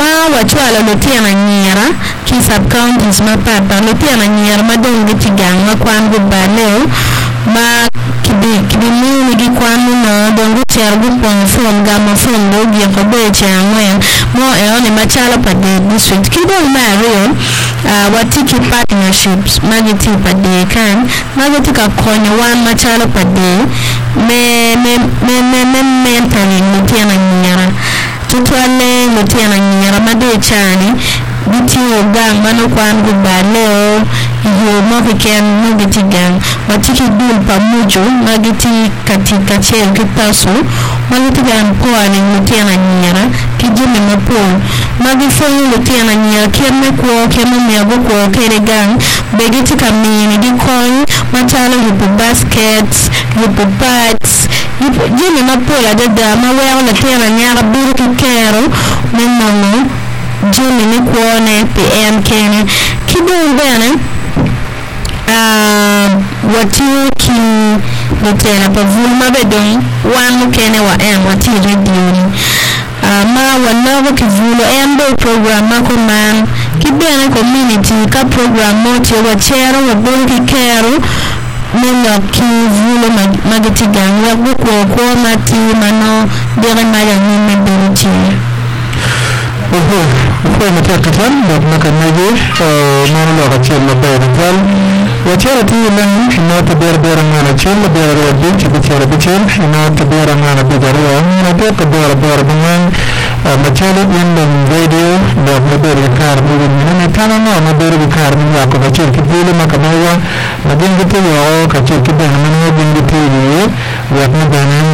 ma wachwala lutino anyira ki sub counties ma papa lutino anyira madong gitigang ma kwan gu baleo ma kibi muni gi kwanu no dongo chergu pon fon gama fon logi ko be changwen mo eone machala pade district kidong mario watiki partnerships magiti pade kan magiti ka konyo wan machala pade me mentoring mutiana nyara tutwale mutiana nyara made chani biti ogang mano kwan gu baleo yo mohiken mugiti gang watiki dul pamujo magiti katika chel kitaso magiti gang poani mutiana nyara kijime mapol magifonyo mutiana nyara keme kwa keme miyago kwa kere gang begiti kamini di coin matala yupo baskets yupo pads yupo jime mapol adada mawewa mutiana nyara buru kikero memono jime ni kuone PM kene kidung bene wati ki mutena pavuma bedong wan kene wa wati radio ni ma wanago kivulo embo program mako man kibena community ka program moto wa chero wa bongi kero nena kivulo magati gang ya buko ko mati mano dere maya ni mberuti Kwa mtakatifu na kanaje mwana wa chela bayran wachara ti lan hinata ber ngana chela ber wadi chikara bichel hinata ber ngana bidaro hinata ka ber bungan machala in radio da ber kar mu ne tana na ber kar mu ya ko chel ki bule makamawa madin gitu yo ka chel ki ben man madin gitu yo wa na banan